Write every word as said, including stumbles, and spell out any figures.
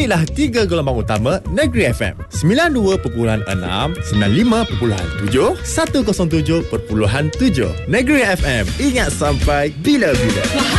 Inilah tiga gelombang utama Negeri F M. sembilan puluh dua perpuluhan enam, sembilan puluh lima perpuluhan tujuh, seratus tujuh perpuluhan tujuh. Negeri F M. Ingat sampai bila-bila.